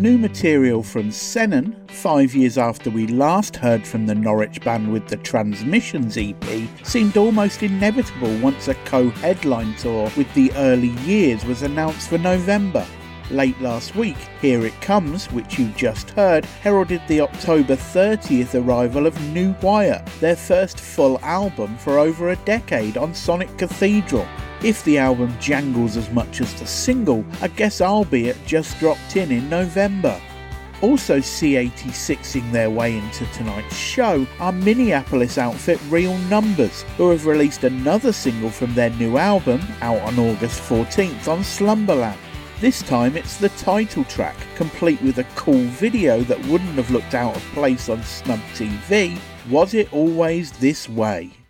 New material from Senon, 5 years after we last heard from the Norwich band with the Transmissions EP, seemed almost inevitable once a co-headline tour with the Early Years was announced for November. Late last week, Here It Comes, which you just heard, heralded the October 30th arrival of New Wire, their first full album for over a decade on Sonic Cathedral. If the album jangles as much as the single, I guess Albeit just dropped in November. Also C86ing their way into tonight's show are Minneapolis outfit Real Numbers, who have released another single from their new album, out on August 14th on Slumberland. This time it's the title track, complete with a cool video that wouldn't have looked out of place on Snub TV, Was It Always This Way?